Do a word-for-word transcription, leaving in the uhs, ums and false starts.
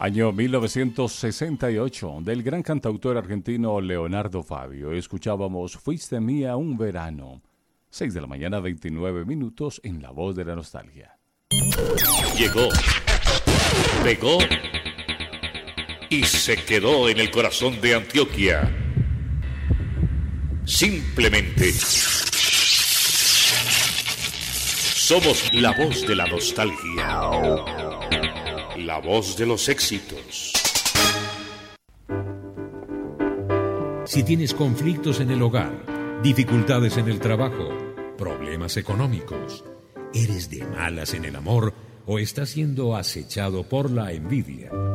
Año mil novecientos sesenta y ocho, del gran cantautor argentino Leonardo Fabio. Escuchábamos Fuiste mía un verano. seis de la mañana, veintinueve minutos en La Voz de la Nostalgia. Llegó, pegó y se quedó en el corazón de Antioquia. Simplemente somos la voz de la nostalgia, la voz de los éxitos. Si tienes conflictos en el hogar, dificultades en el trabajo, problemas económicos, eres de malas en el amor o estás siendo acechado por la envidia,